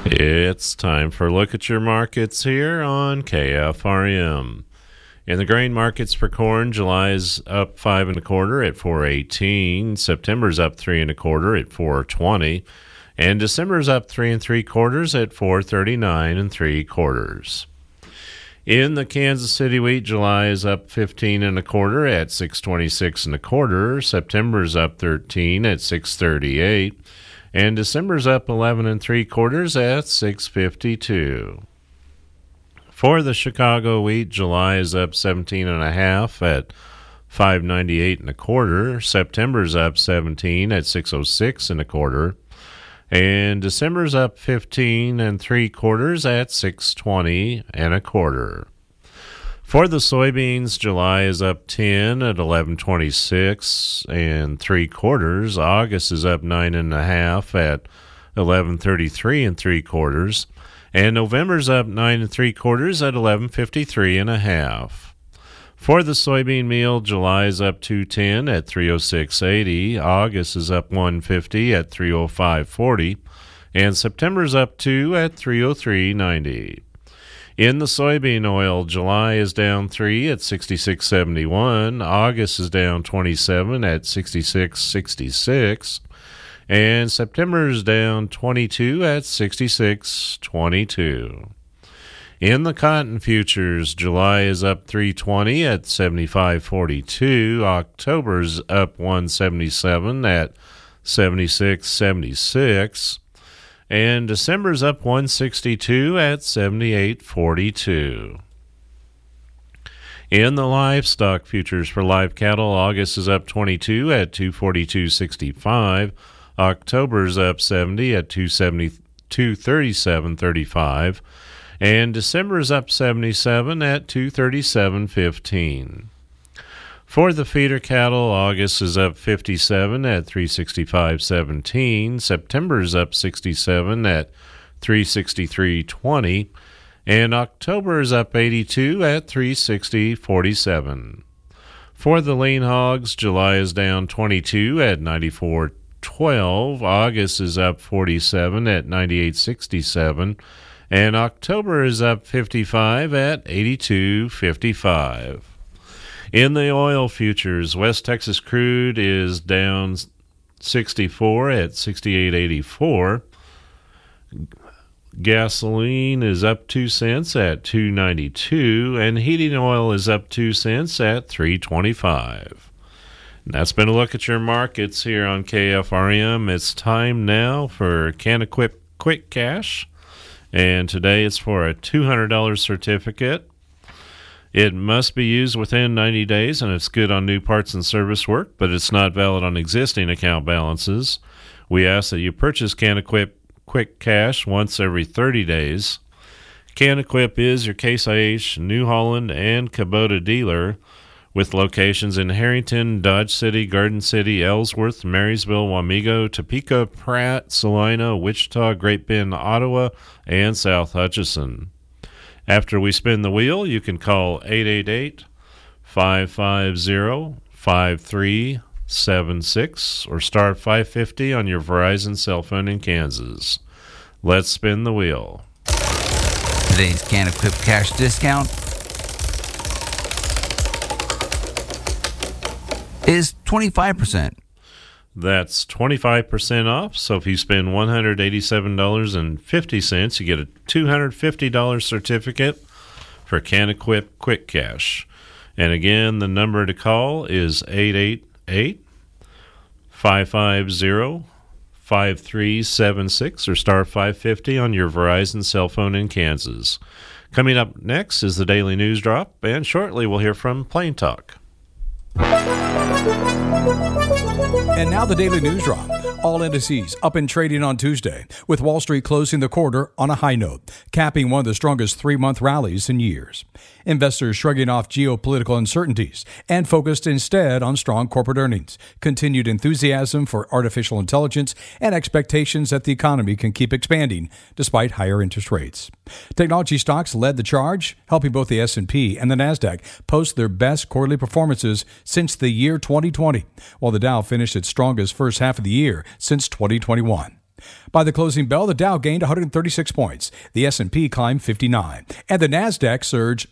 It's time for a look at your markets here on KFRM. In the grain markets for corn, July is up 5 1/4 at 4.18. September's up 3 1/4 at 4.20, and December's up 3 3/4 at 4.39 3/4. In the Kansas City wheat, July is up 15 1/4 at 6.26 1/4. September's up 13 at 6.38. And December's up 11 3/4 at 6.52. For the Chicago wheat, July is up 17 1/2 at 5.98 1/4. September's up 17 at 6.06 1/4. And December's up 15 3/4 at 6.20 1/4. For the soybeans, July is up 10 at 11.26 3/4. August is up 9 1/2 at 11.33 3/4. And November's up 9 3/4 at 11.53 1/2. For the soybean meal, July is up 2.10 at 3.06.80. August is up 1.50 at 3.05.40. And September's up 2 at 3.03.90. In the soybean oil, July is down 3 at 66.71. August is down 27 at 66.66. And September is down 22 at 66.22. In the cotton futures, July is up 3.20 at 75.42. October's up 1.77 at 76.76. And December's up 162 at 78.42. In the livestock futures for live cattle, August is up 22 at 242.65. October's up 70 at 237.35. And December's up 77 at 237.15. For the feeder cattle, August is up 57 at 365.17. September's up 67 at 363.20. And October is up 82 at 360.47. For the lean hogs, July is down 22 at 94.12. August is up 47 at 98.67. And October is up 55 at 82.55. In the oil futures, West Texas crude is down 64 at 68.84. Gasoline is up 2 cents at 2.92, and heating oil is up 2 cents at 3.25. And that's been a look at your markets here on KFRM. It's time now for CanEquip Quick Cash, and today it's for a $200 certificate. It must be used within 90 days, and it's good on new parts and service work, but it's not valid on existing account balances. We ask that you purchase CanEquip Quick Cash once every 30 days. CanEquip is your Case IH, New Holland, and Kubota dealer with locations in Harrington, Dodge City, Garden City, Ellsworth, Marysville, Wamego, Topeka, Pratt, Salina, Wichita, Great Bend, Ottawa, and South Hutchinson. After we spin the wheel, you can call 888-550-5376 or star 550 on your Verizon cell phone in Kansas. Let's spin the wheel. Today's CanEquip Cash discount is 25%. That's 25% off. So if you spend $187.50, you get a $250 certificate for CanEquip Quick Cash. And again, the number to call is 888-550-5376 or star 550 on your Verizon cell phone in Kansas. Coming up next is the Daily News Drop, and shortly we'll hear from Plain Talk. And now the Daily News Drop. All indices up in trading on Tuesday, with Wall Street closing the quarter on a high note, capping one of the strongest three-month rallies in years. Investors shrugging off geopolitical uncertainties and focused instead on strong corporate earnings, continued enthusiasm for artificial intelligence, and expectations that the economy can keep expanding despite higher interest rates. Technology stocks led the charge, helping both the S&P and the Nasdaq post their best quarterly performances since the year 2020, while the Dow finished its strongest first half of the year since 2021. By the closing bell, the Dow gained 136 points, the S&P climbed 59, and the Nasdaq surged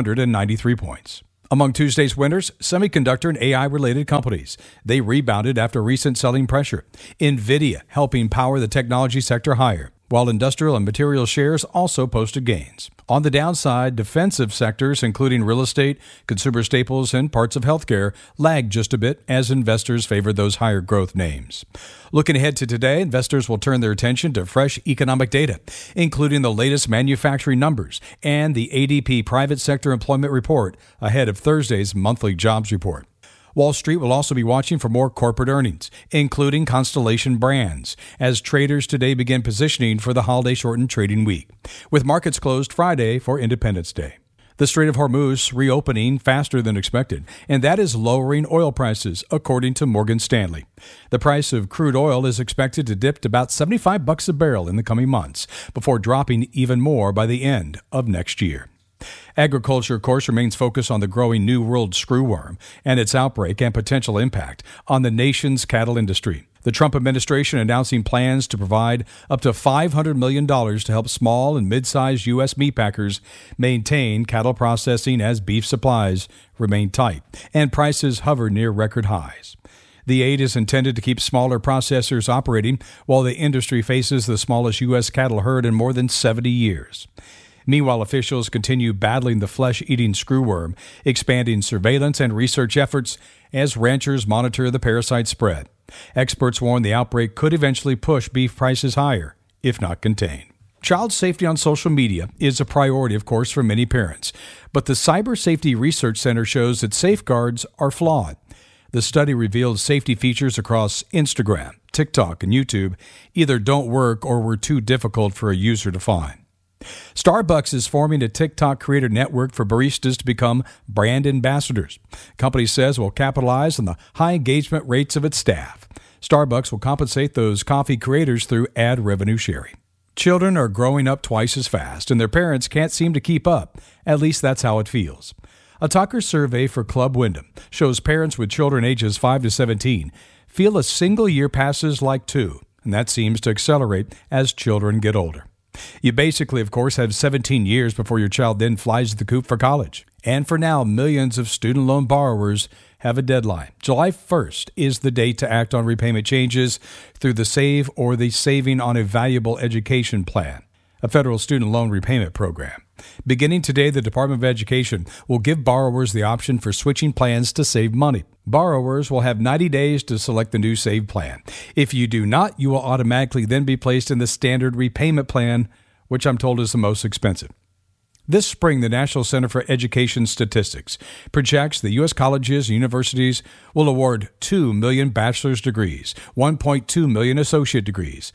393 points. Among Tuesday's winners, semiconductor and AI-related companies. They rebounded after recent selling pressure. NVIDIA helping power the technology sector higher, while industrial and material shares also posted gains. On the downside, defensive sectors, including real estate, consumer staples, and parts of healthcare, lagged just a bit as investors favored those higher growth names. Looking ahead to today, investors will turn their attention to fresh economic data, including the latest manufacturing numbers and the ADP private sector employment report ahead of Thursday's monthly jobs report. Wall Street will also be watching for more corporate earnings, including Constellation Brands, as traders today begin positioning for the holiday-shortened trading week, with markets closed Friday for Independence Day. The Strait of Hormuz reopening faster than expected, and that is lowering oil prices, according to Morgan Stanley. The price of crude oil is expected to dip to about $75 a barrel in the coming months, before dropping even more by the end of next year. Agriculture, of course, remains focused on the growing New World screwworm and its outbreak and potential impact on the nation's cattle industry. The Trump administration announcing plans to provide up to $500 million to help small and mid-sized U.S. meatpackers maintain cattle processing as beef supplies remain tight and prices hover near record highs. The aid is intended to keep smaller processors operating while the industry faces the smallest U.S. cattle herd in more than 70 years. Meanwhile, officials continue battling the flesh-eating screwworm, expanding surveillance and research efforts as ranchers monitor the parasite spread. Experts warn the outbreak could eventually push beef prices higher, if not contained. Child safety on social media is a priority, of course, for many parents, but the Cyber Safety Research Center shows that safeguards are flawed. The study revealed safety features across Instagram, TikTok, and YouTube either don't work or were too difficult for a user to find. Starbucks is forming a TikTok creator network for baristas to become brand ambassadors. The company says it will capitalize on the high engagement rates of its staff. Starbucks will compensate those coffee creators through ad revenue sharing. Children are growing up twice as fast, and their parents can't seem to keep up. At least that's how it feels. A Tucker survey for Club Wyndham shows parents with children ages 5 to 17 feel a single year passes like two, and that seems to accelerate as children get older. You basically, of course, have 17 years before your child then flies the coop for college. And for now, millions of student loan borrowers have a deadline. July 1st is the date to act on repayment changes through the SAVE or the Saving on a Valuable Education Plan, a federal student loan repayment program. Beginning today, the Department of Education will give borrowers the option for switching plans to save money. Borrowers will have 90 days to select the new SAVE plan. If you do not, you will automatically then be placed in the standard repayment plan, which I'm told is the most expensive. This spring, the National Center for Education Statistics projects that U.S. colleges and universities will award 2 million bachelor's degrees, 1.2 million associate degrees,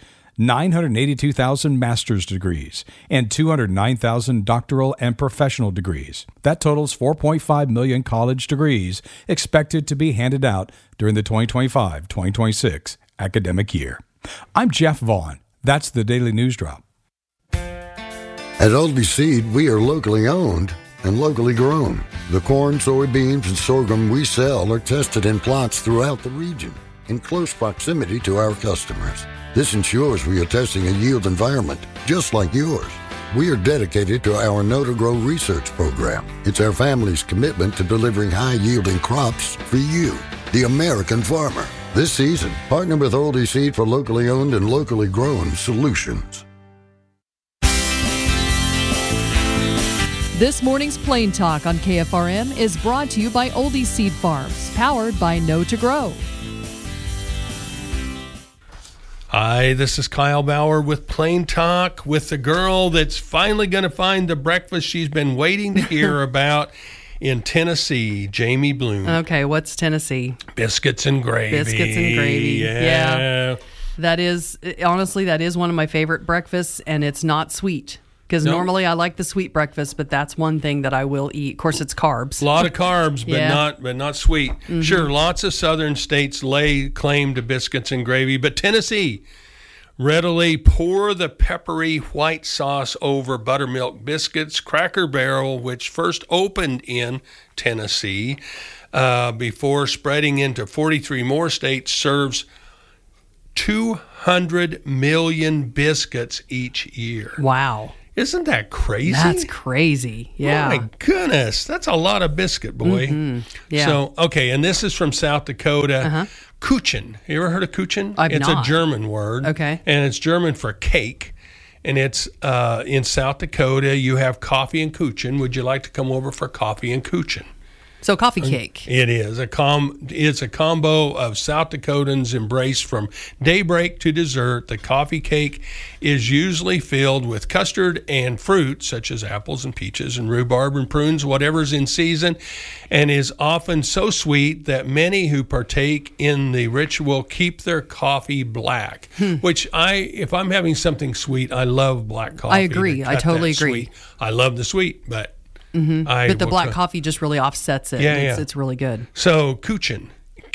982,000 master's degrees, and 209,000 doctoral and professional degrees. That totals 4.5 million college degrees expected to be handed out during the 2025-2026 academic year. I'm Jeff Vaughn. That's the Daily News Drop. At Aldi Seed, we are locally owned and locally grown. The corn, soybeans, and sorghum we sell are tested in plots throughout the region in close proximity to our customers. This ensures we are testing a yield environment just like yours. We are dedicated to our Know to Grow research program. It's our family's commitment to delivering high-yielding crops for you, the American farmer. This season, partner with Aldi Seed for locally owned and locally grown solutions. This morning's Plain Talk on KFRM is brought to you by Oldie Seed Farms, powered by Know to Grow. Hi, this is Kyle Bauer with Plain Talk with the girl that's finally going to find the breakfast she's been waiting to hear about in Tennessee, Jamie Bloom. Okay, what's Tennessee? Biscuits and gravy. Biscuits and gravy. Yeah. That is, honestly, that is one of my favorite breakfasts, and it's not sweet. Because normally I like the sweet breakfast, but that's one thing that I will eat. Of course, it's carbs. A lot of carbs, Yeah. but not sweet. Mm-hmm. Sure, lots of southern states lay claim to biscuits and gravy, but Tennessee readily pour the peppery white sauce over buttermilk biscuits. Cracker Barrel, which first opened in Tennessee before spreading into 43 more states, serves 200 million biscuits each year. Wow. Isn't that crazy? That's crazy. Yeah. My goodness. That's a lot of biscuit, boy. Yeah. So, okay, and this is from South Dakota. Kuchen. You ever heard of Kuchen? It's not. a German word. Okay. And it's German for cake. And it's in South Dakota. You have coffee and Kuchen. Would you like to come over for coffee and Kuchen? So coffee cake. It is it's a combo of South Dakotans embrace from daybreak to dessert. The coffee cake is usually filled with custard and fruit such as apples and peaches and rhubarb and prunes, whatever's in season, and is often so sweet that many who partake in the ritual keep their coffee black. Which if I'm having something sweet, I love black coffee. I agree. I totally agree. Sweet. I love the sweet, but But the black coffee just really offsets it. Yeah, It's really good. So Kuchen,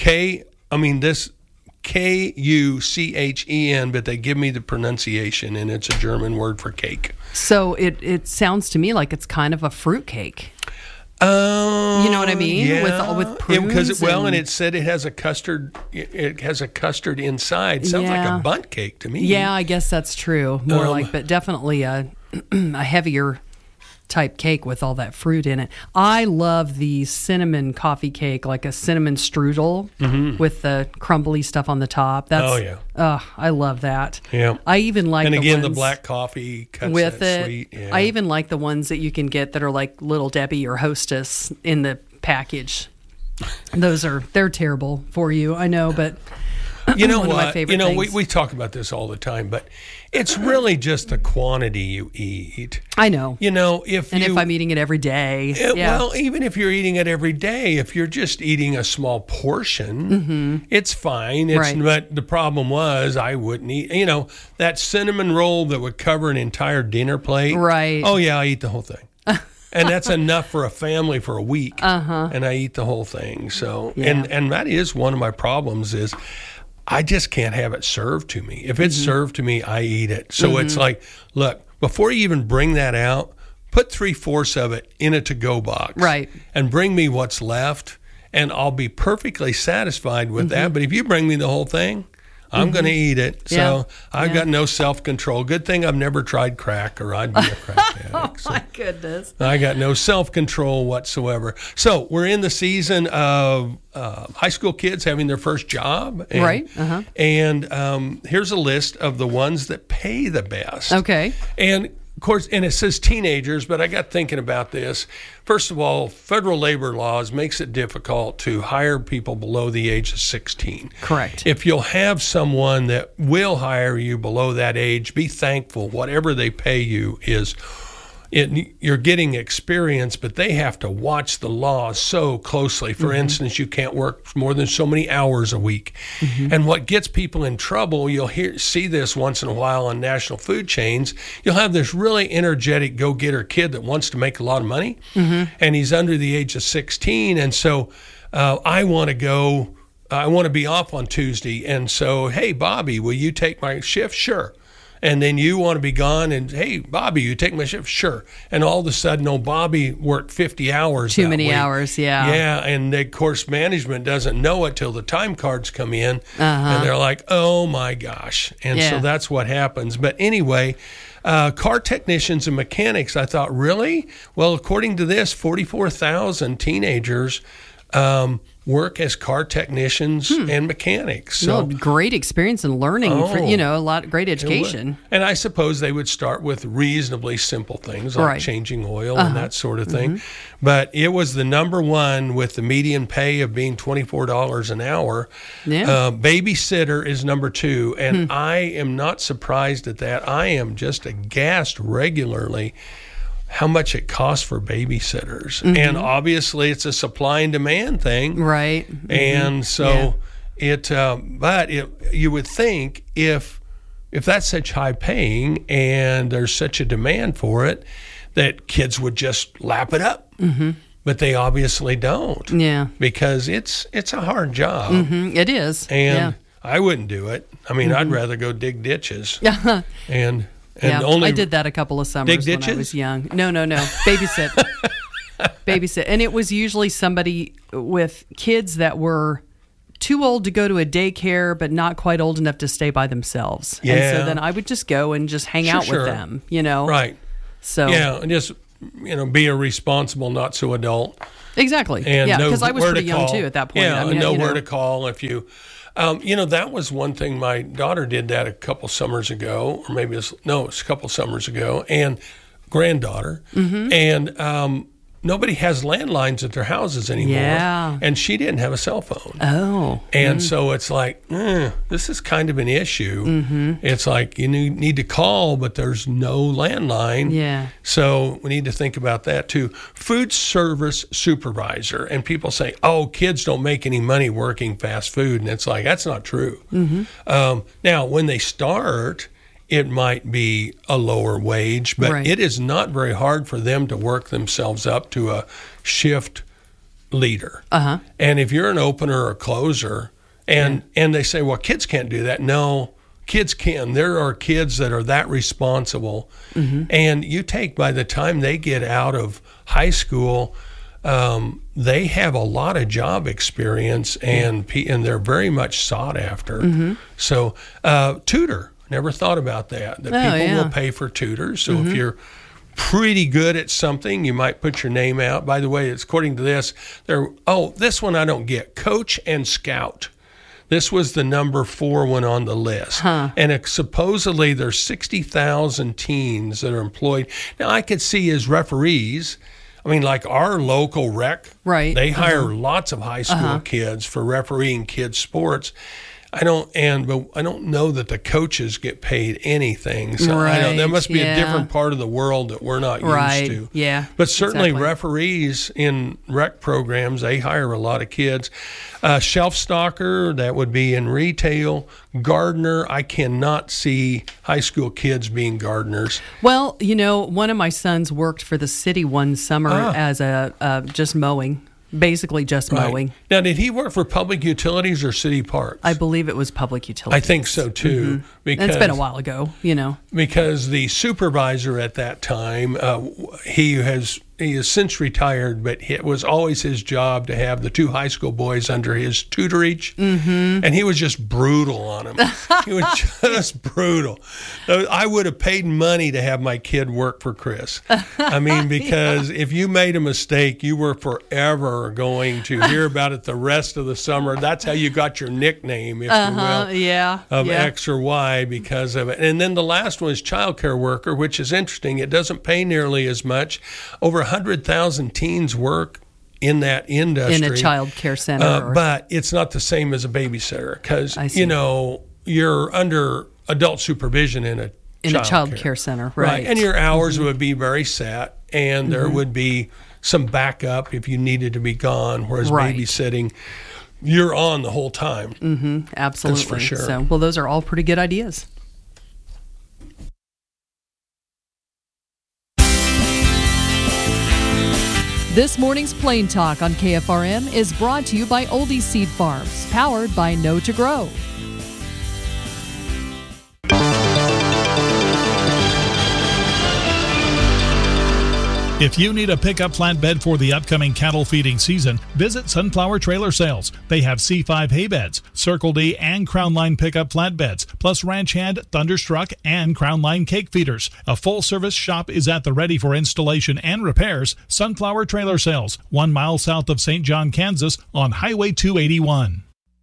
Kuchen, but they give me the pronunciation, and it's a German word for cake. So it sounds to me like it's kind of a fruit cake. You know what I mean? Yeah. With prunes. And it said it has a custard. It has a custard inside. Sounds like a bundt cake to me. Yeah, I guess that's true. But definitely a heavier type cake with all that fruit in it. I love the cinnamon coffee cake, like a cinnamon strudel with the crumbly stuff on the top. I love that. Yeah. I even like the black coffee cuts with that it. Sweet. Yeah. I even like the ones that you can get that are like Little Debbie or Hostess in the package. They're terrible for you, I know, but you know one of my what? favorite things. We talk about this all the time, but it's really just the quantity you eat. I know. If I'm eating it every day. Well, even if you're eating it every day, if you're just eating a small portion, it's fine. But the problem was I wouldn't eat, that cinnamon roll that would cover an entire dinner plate. Right. Oh, yeah, I eat the whole thing. And that's enough for a family for a week. And I eat the whole thing. So, and that is one of my problems is I just can't have it served to me. If it's served to me, I eat it. So it's like, look, before you even bring that out, put 3/4 of it in a to-go box. Right. And bring me what's left, and I'll be perfectly satisfied with that. But if you bring me the whole thing, I'm going to eat it. So I've got no self-control. Good thing I've never tried crack, or I'd be a crack addict. Oh, my goodness. I got no self-control whatsoever. So we're in the season of high school kids having their first job. And, right. And here's a list of the ones that pay the best. Okay. And of course, and it says teenagers, but I got thinking about this. First of all, federal labor laws makes it difficult to hire people below the age of 16. Correct. If you'll have someone that will hire you below that age, be thankful. Whatever they pay you is you're getting experience, but they have to watch the law so closely. For instance, you can't work more than so many hours a week. And what gets people in trouble, you'll see this once in a while on national food chains, you'll have this really energetic go-getter kid that wants to make a lot of money, and he's under the age of 16, and so I want to be off on Tuesday, and so, hey, Bobby, will you take my shift? Sure. And then you want to be gone, and hey, Bobby, you take my shift? Sure. And all of a sudden, old Bobby worked 50 hours. Too many hours, yeah. Yeah, and of course, management doesn't know it till the time cards come in, and they're like, oh my gosh. And so that's what happens. But anyway, car technicians and mechanics, I thought, really? Well, according to this, 44,000 teenagers work as car technicians and mechanics. So great experience and learning for a lot of great education. And I suppose they would start with reasonably simple things like changing oil and that sort of thing. But it was the number one with the median pay of being $24 an hour. Yeah. Babysitter is number two, and I am not surprised at that. I am just aghast regularly how much it costs for babysitters. And obviously it's a supply and demand thing. Right. And so you would think if that's such high paying and there's such a demand for it, that kids would just lap it up. But they obviously don't. Yeah. Because it's a hard job. It is. And I wouldn't do it. I mean, I'd rather go dig ditches. And I did that a couple of summers dig when I was young. No. Babysit. Babysit. And it was usually somebody with kids that were too old to go to a daycare, but not quite old enough to stay by themselves. Yeah. And so then I would just go and just hang out with them, Right. So and just be a responsible, not so adult. Exactly. And because I was where pretty to young call. too at that point. Yeah, I mean, know where to call if you. That was one thing. My daughter did that a couple summers ago, or maybe it's a couple summers ago, and granddaughter, and nobody has landlines at their houses anymore. Yeah. And she didn't have a cell phone. Oh. And so it's like, this is kind of an issue. It's like you need to call, but there's no landline. Yeah. So we need to think about that too. Food service supervisor. And people say, oh, kids don't make any money working fast food. And it's like, that's not true. Now, when they start, it might be a lower wage, but it is not very hard for them to work themselves up to a shift leader. And if you're an opener or closer, and they say, well, kids can't do that. No, kids can. There are kids that are that responsible. And you take, by the time they get out of high school, they have a lot of job experience, and they're very much sought after. So tutor. Never thought about that people will pay for tutors. So if you're pretty good at something, you might put your name out. By the way, it's according to this. This one I don't get. Coach and scout. This was the number 4 one on the list. And supposedly there's 60,000 teens that are employed. Now I could see as referees. I mean, like our local rec, they hire lots of high school kids for refereeing kids' sports. But I don't know that the coaches get paid anything. So that must be a different part of the world that we're not used to. Yeah. But certainly referees in rec programs, they hire a lot of kids. Shelf stocker, that would be in retail. Gardener, I cannot see high school kids being gardeners. Well, one of my sons worked for the city one summer as just mowing. Basically just mowing. Now, did he work for public utilities or city parks? I believe it was public utilities. I think so, too. Because, it's been a while ago, Because the supervisor at that time, he has since retired, but it was always his job to have the 2 high school boys under his tutorage. And he was just brutal on them. He was just brutal. I would have paid money to have my kid work for Chris. I mean, because if you made a mistake, you were forever going to hear about it the rest of the summer. That's how you got your nickname, if you will, of X or Y because of it. And then the last one is child care worker, which is interesting. It doesn't pay nearly as much. Over 100,000 teens work in that industry. In a child care center. But it's not the same as a babysitter because, you're under adult supervision in a child care center. Right. And your hours would be very set, and there would be some backup if you needed to be gone, whereas babysitting, you're on the whole time. Absolutely. That's for sure. So, well, those are all pretty good ideas. This morning's Plain Talk on KFRM is brought to you by Oldie Seed Farms, powered by Know to Grow. If you need a pickup flatbed for the upcoming cattle feeding season, visit Sunflower Trailer Sales. They have C5 hay beds, Circle D and Crown Line pickup flatbeds, plus Ranch Hand, Thunderstruck, and Crown Line cake feeders. A full-service shop is at the ready for installation and repairs. Sunflower Trailer Sales, 1 mile south of St. John, Kansas, on Highway 281.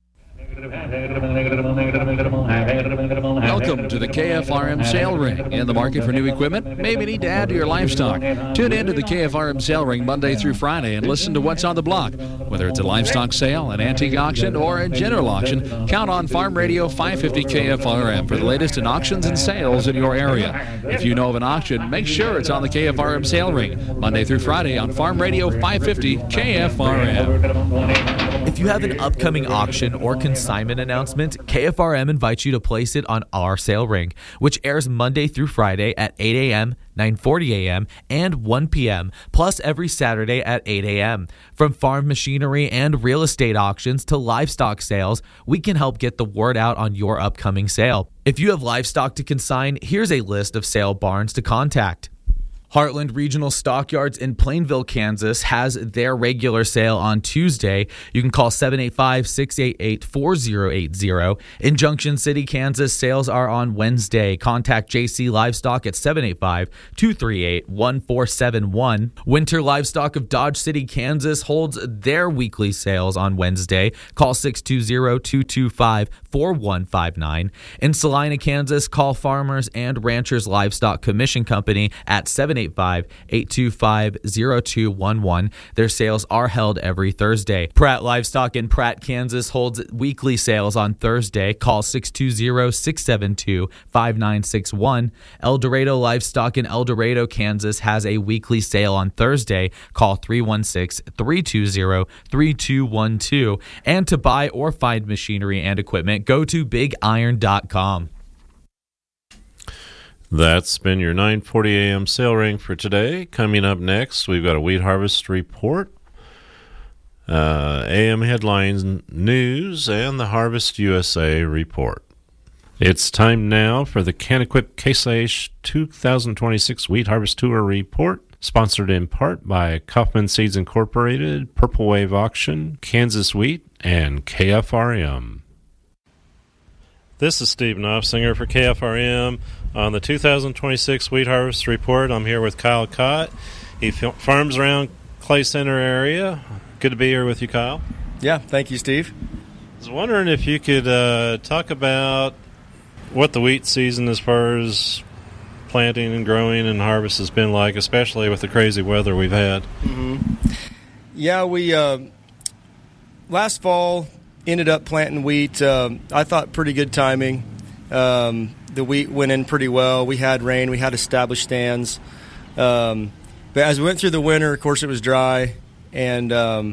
Welcome to the KFRM Sale Ring. In the market for new equipment? Maybe need to add to your livestock. Tune in to the KFRM Sale Ring Monday through Friday and listen to what's on the block. Whether it's a livestock sale, an antique auction, or a general auction, count on Farm Radio 550 KFRM for the latest in auctions and sales in your area. If you know of an auction, make sure it's on the KFRM Sale Ring Monday through Friday on Farm Radio 550 KFRM. If you have an upcoming auction or consignment announcement, KFRM invites you to place it on our sale ring, which airs Monday through Friday at 8 a.m., 9:40 a.m., and 1 p.m., plus every Saturday at 8 a.m. From farm machinery and real estate auctions to livestock sales, we can help get the word out on your upcoming sale. If you have livestock to consign, here's a list of sale barns to contact. Heartland Regional Stockyards in Plainville, Kansas has their regular sale on Tuesday. You can call 785-688-4080. In Junction City, Kansas, sales are on Wednesday. Contact JC Livestock at 785-238-1471. Winter Livestock of Dodge City, Kansas holds their weekly sales on Wednesday. Call 620-225-4159. In Salina, Kansas, call Farmers and Ranchers Livestock Commission Company at 785-825-0211. Their sales are held every Thursday. Pratt Livestock in Pratt, Kansas holds weekly sales on Thursday. Call 620-672-5961. El Dorado Livestock in El Dorado, Kansas has a weekly sale on Thursday. Call 316-320-3212. And to buy or find machinery and equipment, go to bigiron.com. That's been your 9:40 a.m. sale ring for today. Coming up next, we've got a wheat harvest report, AM headlines news, and the Harvest USA report. It's time now for the Can-Equip Case IH 2026 Wheat Harvest Tour report, sponsored in part by Kaufman Seeds Incorporated, Purple Wave Auction, Kansas Wheat, and KFRM. This is Steve Knopfsinger for KFRM. On the 2026 Wheat Harvest Report, I'm here with Kyle Cott. He farms around Clay Center area. Good to be here with you, Kyle. Yeah, thank you, Steve. I was wondering if you could talk about what the wheat season as far as planting and growing and harvest has been like, especially with the crazy weather we've had. Mm-hmm. Yeah, we last fall ended up planting wheat. I thought pretty good timing. The wheat went in pretty well. We had rain. We had established stands. But as we went through the winter, of course, it was dry. And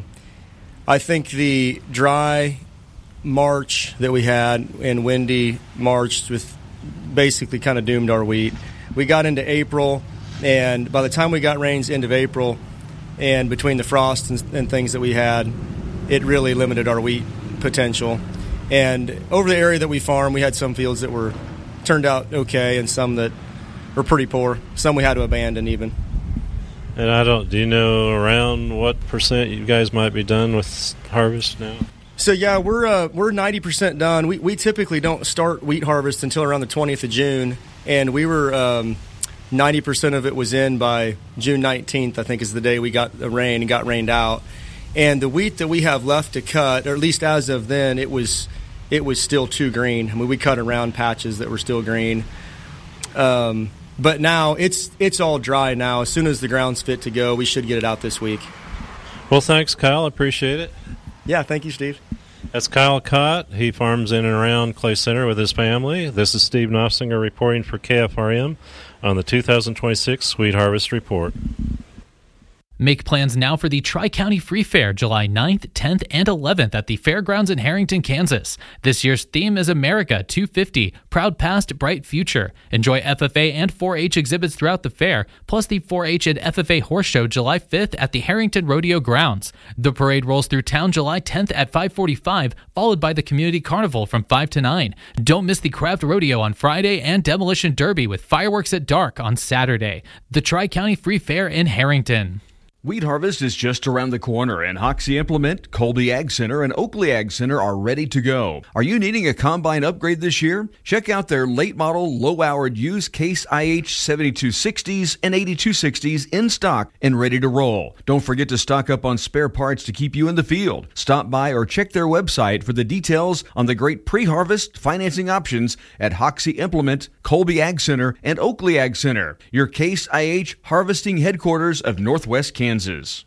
I think the dry March that we had and windy March with basically kind of doomed our wheat. We got into April, and by the time we got rains end of April, and between the frost and things that we had, it really limited our wheat potential. And over the area that we farm, we had some fields that were turned out okay and some that were pretty poor. Some we had to abandon even. And do you know around what percent you guys might be done with harvest now? So yeah, we're 90% done. We typically don't start wheat harvest until around the 20th of June, and we were 90% of it was in by June 19th, I think is the day we got the rain and got rained out. And the wheat that we have left to cut, or at least as of then, it was still too green. I mean, we cut around patches that were still green. But now it's all dry now. As soon as the ground's fit to go, we should get it out this week. Well, thanks, Kyle. I appreciate it. Yeah, thank you, Steve. That's Kyle Cott. He farms in and around Clay Center with his family. This is Steve Knopfsinger reporting for KFRM on the 2026 Wheat Harvest Report. Make plans now for the Tri-County Free Fair, July 9th, 10th, and 11th at the Fairgrounds in Harrington, Kansas. This year's theme is America 250, Proud Past, Bright Future. Enjoy FFA and 4-H exhibits throughout the fair, plus the 4-H and FFA Horse Show July 5th at the Harrington Rodeo Grounds. The parade rolls through town July 10th at 5:45, followed by the Community Carnival from 5 to 9. Don't miss the Craft Rodeo on Friday and Demolition Derby with fireworks at dark on Saturday. The Tri-County Free Fair in Harrington. Wheat harvest is just around the corner, and Hoxie Implement, Colby Ag Center, and Oakley Ag Center are ready to go. Are you needing a combine upgrade this year? Check out their late model, low-hourred used Case IH 7260s and 8260s in stock and ready to roll. Don't forget to stock up on spare parts to keep you in the field. Stop by or check their website for the details on the great pre-harvest financing options at Hoxie Implement, Colby Ag Center, and Oakley Ag Center, your Case IH harvesting headquarters of Northwest Kansas.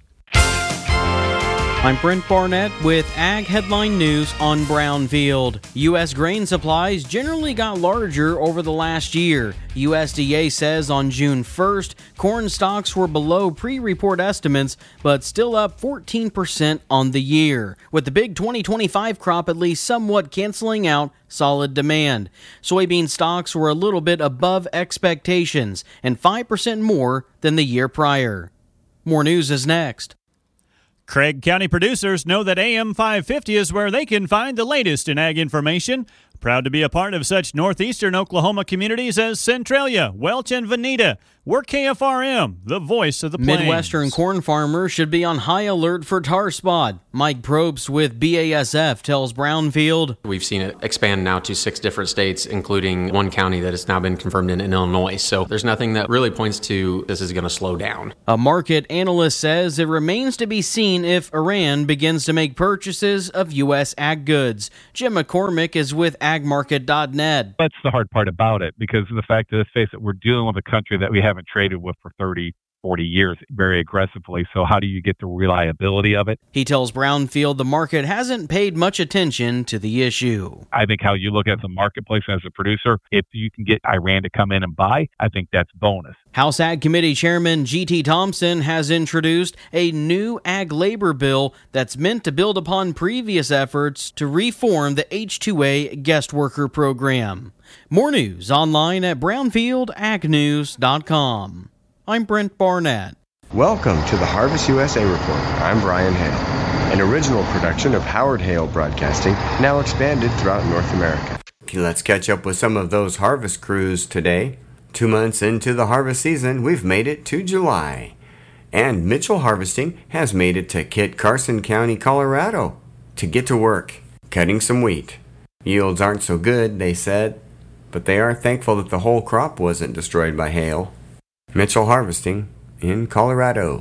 I'm Brent Barnett with Ag Headline News on Brownfield. U.S. grain supplies generally got larger over the last year. USDA says on June 1st, corn stocks were below pre-report estimates, but still up 14% on the year, with the big 2025 crop at least somewhat canceling out solid demand. Soybean stocks were a little bit above expectations and 5% more than the year prior. More news is next. Craig County producers know that AM 550 is where they can find the latest in ag information. Proud to be a part of such northeastern Oklahoma communities as Centralia, Welch, and Veneta. We're KFRM, the voice of the plains. Midwestern corn farmers should be on high alert for tar spot. Mike Probst with BASF tells Brownfield. We've seen it expand now to 6 different states, including one county that has now been confirmed in Illinois. So there's nothing that really points to this is going to slow down. A market analyst says it remains to be seen if Iran begins to make purchases of U.S. ag goods. Jim McCormick is with agmarket.net. That's the hard part about it, because of the fact that, let's face it, we're dealing with a country that we haven't traded with for 30, 40 years very aggressively. So how do you get the reliability of it? He tells Brownfield the market hasn't paid much attention to the issue. I think how you look at the marketplace as a producer, if you can get Iran to come in and buy, I think that's bonus. House Ag Committee Chairman G.T. Thompson has introduced a new ag labor bill that's meant to build upon previous efforts to reform the H-2A guest worker program. More news online at brownfieldagnews.com. I'm Brent Barnett. Welcome to the Harvest USA Report. I'm Brian Hale, an original production of Howard Hale Broadcasting, now expanded throughout North America. Okay, let's catch up with some of those harvest crews today. 2 months into the harvest season, we've made it to July. And Mitchell Harvesting has made it to Kit Carson County, Colorado, to get to work, cutting some wheat. Yields aren't so good, they said, but they are thankful that the whole crop wasn't destroyed by hail. Mitchell Harvesting in Colorado.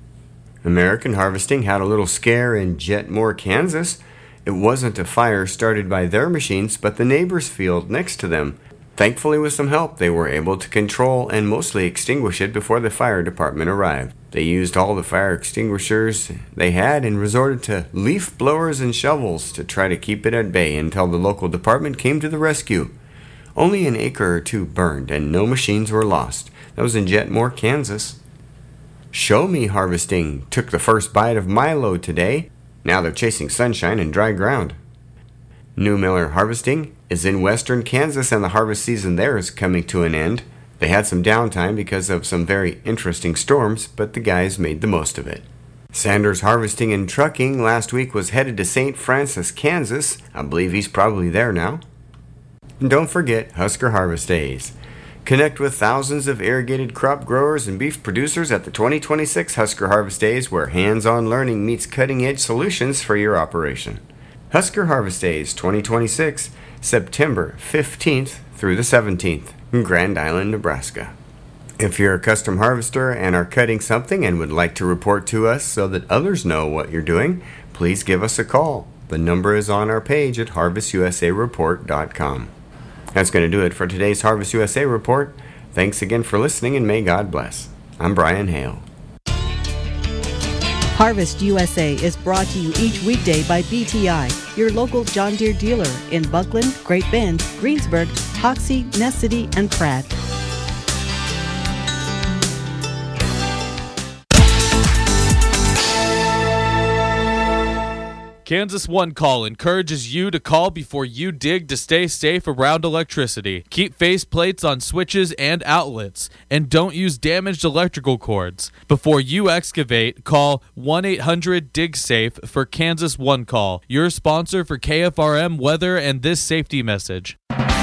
American Harvesting had a little scare in Jetmore, Kansas. It wasn't a fire started by their machines, but the neighbor's field next to them. Thankfully, with some help, they were able to control and mostly extinguish it before the fire department arrived. They used all the fire extinguishers they had and resorted to leaf blowers and shovels to try to keep it at bay until the local department came to the rescue. Only an acre or two burned and no machines were lost. That was in Jetmore, Kansas. Show Me Harvesting took the first bite of Milo today. Now they're chasing sunshine and dry ground. New Miller Harvesting is in western Kansas, and the harvest season there is coming to an end. They had some downtime because of some very interesting storms, but the guys made the most of it. Sanders Harvesting and Trucking last week was headed to St. Francis, Kansas. I believe he's probably there now. And don't forget Husker Harvest Days. Connect with thousands of irrigated crop growers and beef producers at the 2026 Husker Harvest Days, where hands-on learning meets cutting-edge solutions for your operation. Husker Harvest Days 2026, September 15th through the 17th in Grand Island, Nebraska. If you're a custom harvester and are cutting something and would like to report to us so that others know what you're doing, please give us a call. The number is on our page at harvestusareport.com. That's going to do it for today's Harvest USA Report. Thanks again for listening, and may God bless. I'm Brian Hale. Harvest USA is brought to you each weekday by BTI, your local John Deere dealer in Buckland, Great Bend, Greensburg, Hoxie, Ness City, and Pratt. Kansas One Call encourages you to call before you dig to stay safe around electricity. Keep faceplates on switches and outlets, and don't use damaged electrical cords. Before you excavate, call 1-800-DIG-SAFE for Kansas One Call, your sponsor for KFRM weather and this safety message.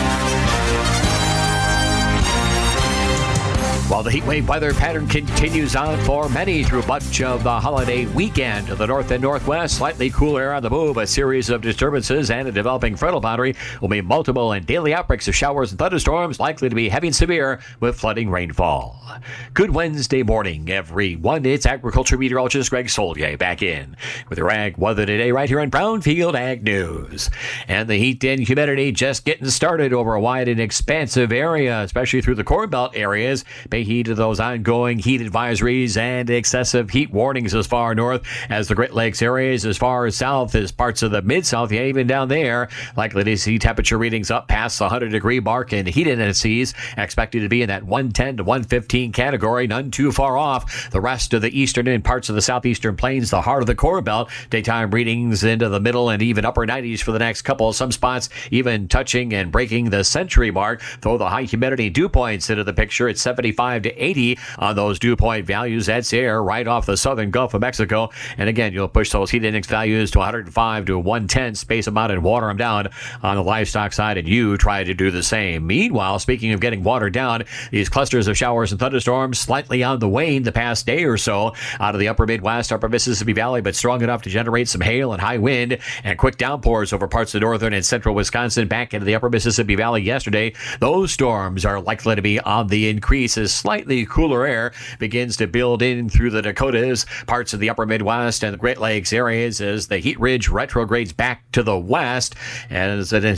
While the heat wave weather pattern continues on for many through much of the holiday weekend, to the north and northwest, slightly cooler air on the move. A series of disturbances and a developing frontal boundary will be multiple and daily outbreaks of showers and thunderstorms, likely to be heavy and severe with flooding rainfall. Good Wednesday morning, everyone. It's agriculture meteorologist Greg Solier back in with your ag weather today right here on Brownfield Ag News. And the heat and humidity just getting started over a wide and expansive area, especially through the Corn Belt areas. Pay heed to those ongoing heat advisories and excessive heat warnings as far north as the Great Lakes areas, as far as south as parts of the Mid-South, yeah, even down there. Likely to see temperature readings up past the 100-degree mark, and heat indices expected to be in that 110 to 115 category, none too far off the rest of the eastern and parts of the southeastern plains, the heart of the Corn Belt. Daytime readings into the middle and even upper 90s for the next couple. Some spots even touching and breaking the century mark, though the high humidity dew points into the picture at 75 75 to 80 on those dew point values. That's air right off the southern Gulf of Mexico. And again, you'll push those heat index values to 105 to 110, space them out and water them down on the livestock side, and you try to do the same. Meanwhile, speaking of getting watered down, these clusters of showers and thunderstorms slightly on the wane the past day or so out of the upper Midwest, upper Mississippi Valley, but strong enough to generate some hail and high wind and quick downpours over parts of northern and central Wisconsin back into the upper Mississippi Valley yesterday. Those storms are likely to be on the increase as slightly cooler air begins to build in through the Dakotas, parts of the upper Midwest and the Great Lakes areas as the heat ridge retrogrades back to the west as it